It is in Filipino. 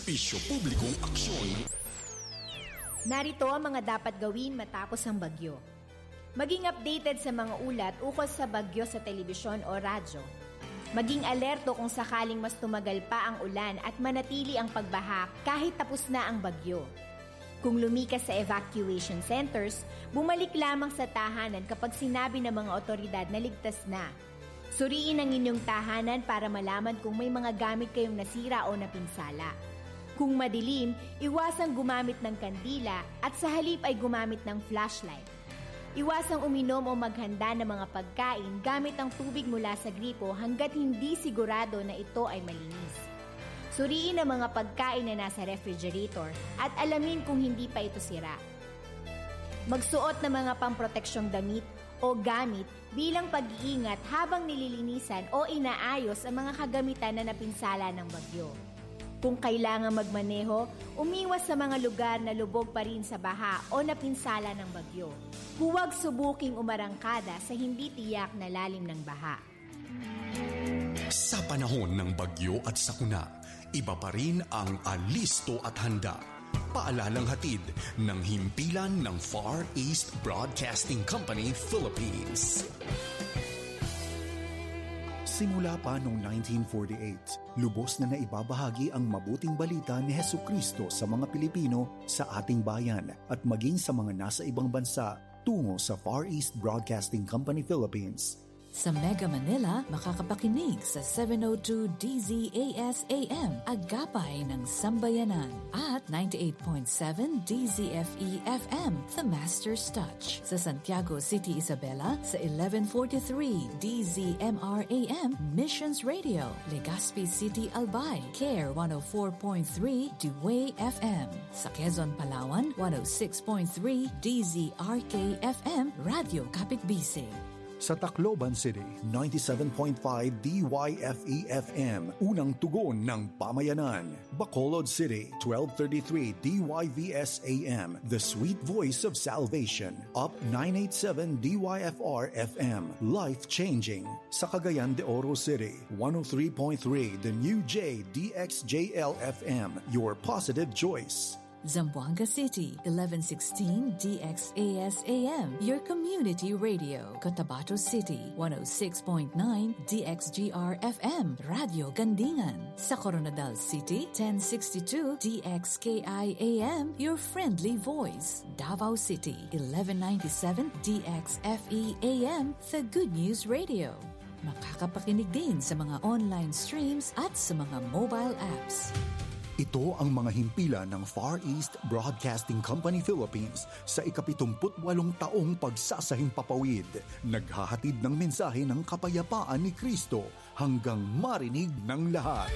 Serbisyo Publikong Aksyon. Narito ang mga dapat gawin matapos ang bagyo. Maging updated sa mga ulat ukol sa bagyo sa telebisyon o radyo. Maging alerto kung sakaling mas tumagal pa ang ulan at manatili ang pagbaha kahit tapos na ang bagyo. Kung lumikas sa evacuation centers, bumalik lamang sa tahanan kapag sinabi ng mga otoridad na ligtas na. Suriin ang inyong tahanan para malaman kung may mga gamit kayong nasira o napinsala. Kung madilim, iwasang gumamit ng kandila at sa halip ay gumamit ng flashlight. Iwasang uminom o maghanda ng mga pagkain gamit ang tubig mula sa gripo hanggat hindi sigurado na ito ay malinis. Suriin ang mga pagkain na nasa refrigerator at alamin kung hindi pa ito sira. Magsuot ng mga pamproteksyong damit o gamit bilang pag-iingat habang nililinisan o inaayos ang mga kagamitan na napinsala ng bagyo. Kung kailangan magmaneho, umiwas sa mga lugar na lubog pa rin sa baha o napinsala ng bagyo. Huwag subuking umarangkada sa hindi tiyak na lalim ng baha. Sa panahon ng bagyo at sakuna, iba pa rin ang alisto at handa. Paalalang hatid ng himpilan ng Far East Broadcasting Company, Philippines. Simula pa noong 1948, lubos na naibabahagi ang mabuting balita ni Hesukristo sa mga Pilipino sa ating bayan at maging sa mga nasa ibang bansa tungo sa Far East Broadcasting Company, Philippines. Sa Mega Manila, makakapakinig sa 702 DZAS AM, Agapay ng Sambayanan, at 98.7 DZFE FM, The Master's Touch. Sa Santiago City, Isabela, sa 1143 DZMR AM, Missions Radio. Legazpi City, Albay, CARE 104.3 Dewey FM. Sa Quezon, Palawan, 106.3 DZRK FM, Radio Kapitbisig. Sa Tacloban City, 97.5 DYFE-FM, unang tugon ng pamayanan. Bacolod City, 1233 DYVS-AM, the sweet voice of salvation. Up 987 DYFR-FM, life-changing. Sa Cagayan de Oro City, 103.3 the new JDXJL-FM, your positive choice. Zamboanga City, 1116 DXAS-AM, your community radio. Cotabato City, 106.9 DXGR-FM, Radio Gandingan. Sa Coronadal City, 1062 DXKI-AM, your friendly voice. Davao City, 1197 DXFE-AM, the Good News Radio. Makakapakinig din sa mga online streams at sa mga mobile apps. Ito ang mga himpilan ng Far East Broadcasting Company, Philippines sa ika-78 taong pagsasahimpapawid. Naghahatid ng mensahe ng kapayapaan ni Kristo hanggang marinig ng lahat.